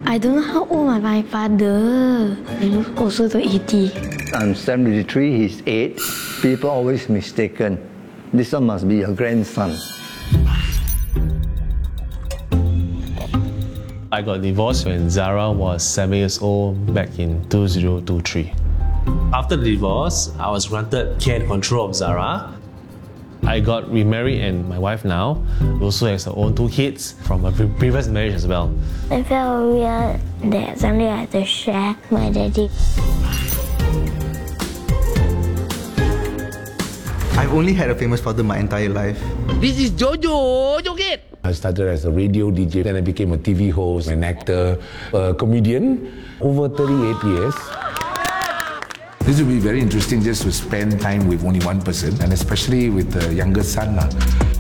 I don't know how old my father. He also to 80. I'm 73, he's 8. People always mistaken. This one must be your grandson. I got divorced when Zara was 7 years old back in 2023. After the divorce, I was granted care and control of Zara. I got remarried and my wife now also has her own 2 kids from a previous marriage as well. I felt weird that someday I had to share my daddy. I've only had a famous father my entire life. This is Jojo Joget. I started as a radio DJ, then I became a TV host, an actor, a comedian. Over 38 years. This will be very interesting just to spend time with only one person, and especially with the younger son.